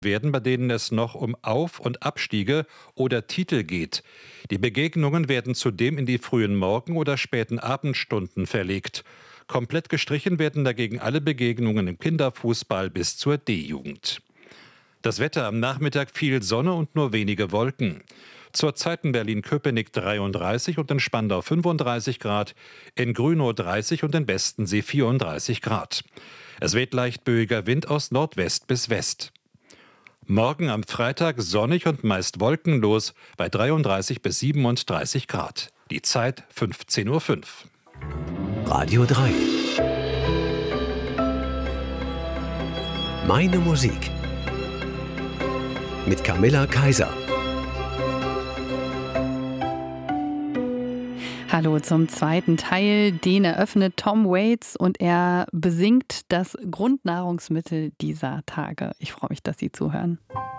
werden, bei denen es noch um Auf- und Abstiege oder Titel geht. Die Begegnungen werden zudem in die frühen Morgen- oder späten Abendstunden verlegt. Komplett gestrichen werden dagegen alle Begegnungen im Kinderfußball bis zur D-Jugend. Das Wetter: am Nachmittag viel Sonne und nur wenige Wolken. Zurzeit in Berlin-Köpenick 33 und in Spandau 35 Grad, in Grünow 30 und in Bestensee 34 Grad. Es weht leicht böiger Wind aus Nordwest bis West. Morgen am Freitag sonnig und meist wolkenlos bei 33 bis 37 Grad. Die Zeit 15:05 Uhr. Radio 3. Meine Musik. Mit Camilla Kaiser. Hallo zum zweiten Teil. Den eröffnet Tom Waits und er besingt das Grundnahrungsmittel dieser Tage. Ich freue mich, dass Sie zuhören.